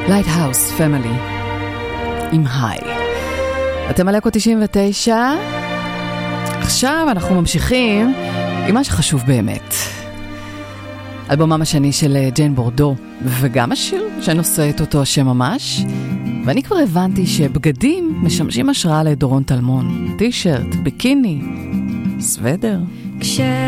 Lighthouse Family עם היי. אתם על אקו 99. עכשיו אנחנו ממשיכים עם מה שחשוב באמת. אלבומם השני של ג'יין בורדו, וגם השיר שנושאת אותו השם ממש. ואני כבר הבנתי שבגדים משמשים השראה לדורון טלמון. טישרט, ביקיני, סוודר.